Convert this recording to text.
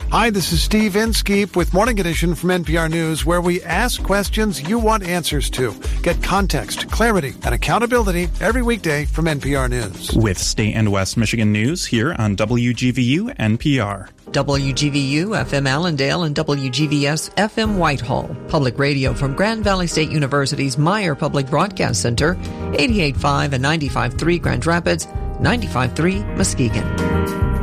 Hi, this is Steve Inskeep with Morning Edition from NPR News, where we ask questions you want answers to. Get context, clarity, and accountability every weekday from NPR News. With State and West Michigan News here on WGVU NPR. WGVU FM Allendale and WGVS FM Whitehall. Public radio from Grand Valley State University's Meyer Public Broadcast Center, 88.5 and 95.3 Grand Rapids, 95.3 Muskegon.